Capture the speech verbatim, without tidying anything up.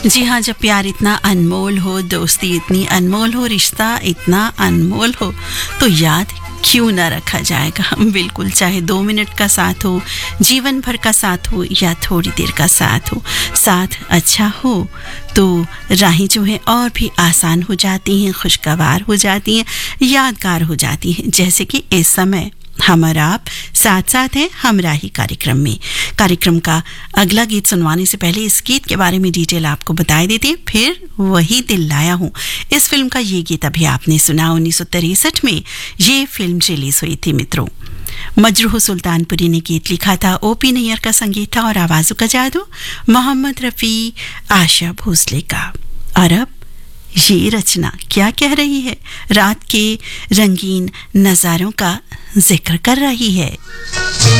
जी हाँ, जब प्यार इतना अनमोल हो, दोस्ती इतनी अनमोल हो, रिश्ता इतना अनमोल हो, तो याद क्यों ना रखा जाएगा। बिल्कुल, चाहे दो मिनट का साथ हो, जीवन भर का साथ हो या थोड़ी देर का साथ हो, साथ अच्छा हो तो राहें जो हैं और भी आसान हो जाती हैं, खुशगवार हो जाती हैं, यादगार हो जाती हैं। जैसे कि इस समय हम और आप साथ साथ हैं हमराही कार्यक्रम में। कार्यक्रम का अगला गीत सुनवाने से पहले इस गीत के बारे में डिटेल आपको बता देते, फिर वही दिल लाया हूँ। इस फिल्म का ये गीत अभी आपने सुना, उन्नीस सौ तिरसठ में ये फिल्म रिलीज हुई थी मित्रों। मजरूह सुल्तानपुरी ने गीत लिखा था, ओपी नैयर का संगीत था और आवाजों का जादू मोहम्मद रफ़ी, आशा भोसले का। और अब ये रचना क्या कह रही है, रात के रंगीन नज़ारों का जिक्र कर रही है।